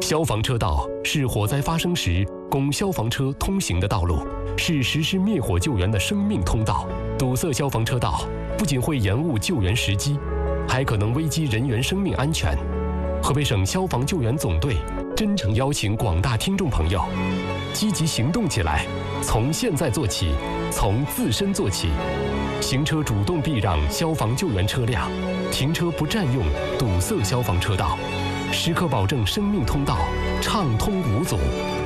消防车道是火灾发生时供消防车通行的道路，是实施灭火救援的生命通道。堵塞消防车道不仅会延误救援时机，还可能危及人员生命安全。河北省消防救援总队真诚邀请广大听众朋友积极行动起来，从现在做起，从自身做起。行车主动避让消防救援车辆，停车不占用堵塞消防车道，时刻保证生命通道畅通无阻。